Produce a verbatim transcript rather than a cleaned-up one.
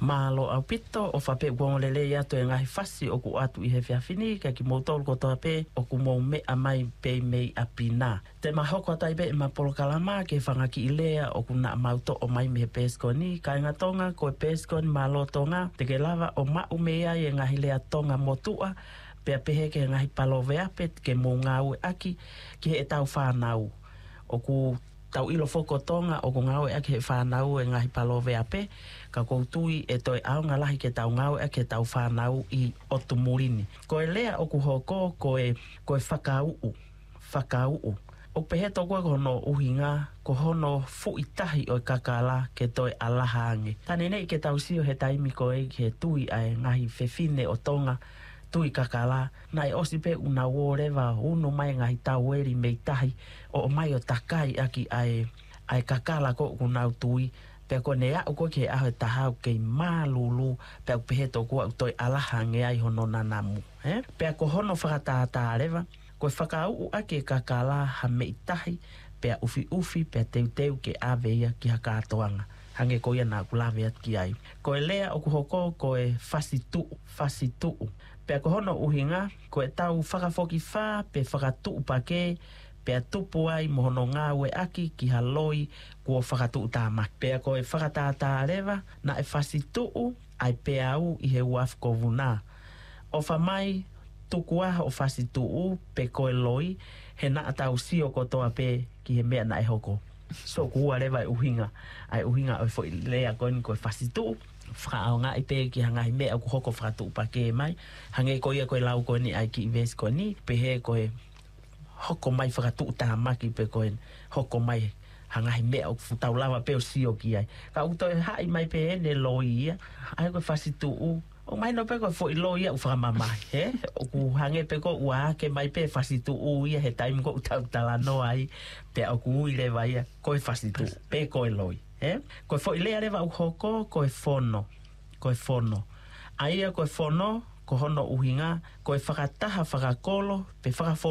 Malo au pito o whape wongolele ia to e ngahi whasi o ku atu i he whiawhini ka ki motol ko toa pe o ku mou me a mai pe mei a pina. Te mahoko tai be i mapolo kalama ke whangaki i lea o ku na mauto o mai me he pesko ni ka inga tonga ko e pesko ni malo tonga te ke lava o mau mea i e ngahi lea tonga motua pea pehe ke ngahi palo veape ke mou ngau e aki ki he e tau whanau o ku tau ilo foko tonga o ko ngau e ake he whanau e ngahi palo veape ka koutui e toi au ngalahi ke tau ngau e ke tau whanau i otu murini. Ko e lea o ku hoko ko e, ko e whakau whakau o pehe tokua ko hono uhinga ko hono fu itahi o kakala ke toi alahange. Tane nei ke tau sio he taimi ko e ke tui ai ngahi whewhine o tonga tui kakala na e osi pe una woreva uno mai ngahi tau eri mei tahi o mai o takai aki ai ai kakala ko unau tui pe ko ne au ko ke aho tahau ke malulu pe pe to ko toi alahange ai hono nanamu he pe ko hono whakata reva ko whakau ake kakala ha mei tahi pe ufi ufi pe teu teu ke aveia ki hakatoanga hange ko ia na kulave at ki ai ko lea o ku hoko ko e fasitu fasitu pe ko hono uhinga ko e tau whakafoki wha pe whakatu pake pe tupu ai mohono ngā we aki ki haloi kua whakatu tāma pe ko e whakatata rewa na e whasitu ai pe au i he uaf ko vuna o whamai tuku aha o whasitu pe ko e loi he na tau sio ko toa pe ki he mea na e hoko so kua rewa e uhinga ai uhinga o fo lea koin ko e whasitu whakao ngā i pe ki hanga hi mea ku hoko whakatu pake mai hange ko ia ko e lau ko ni ai ki ives ko ni pe he ko e hoko mai whakatu tāmaki pe ko e hoko mai hanga hi mea o futau lawa pe o sio ki ai ka uto e hai mai pe e ne loi ia ai ko e whasitu o mai no pe ko fo i loi ia u whakamamai he o ku hange pe ko ua ke mai pe whasitu u ia he taim ko utau talano ai pe o ku uire vai ia ko e whasitu pe ko e loi eh ko fo ile areva u hoko ko e fono ko e fono aia ko e fono ko hono uhinga ko e whakataha whakakolo pe whakafo